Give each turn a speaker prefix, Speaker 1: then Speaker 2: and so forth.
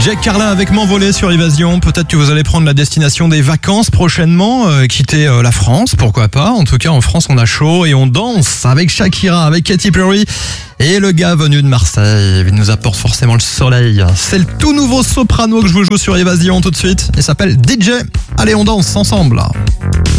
Speaker 1: Jack Carla avec M'envoler sur Évasion. Peut-être que vous allez prendre la destination des vacances prochainement, quitter la France, pourquoi pas. En tout cas, en France, on a chaud et on danse avec Shakira, avec Katy Perry. Et le gars venu de Marseille, il nous apporte forcément le soleil. C'est le tout nouveau soprano que je vous joue sur Évasion tout de suite. Il s'appelle DJ. Allez, on danse ensemble.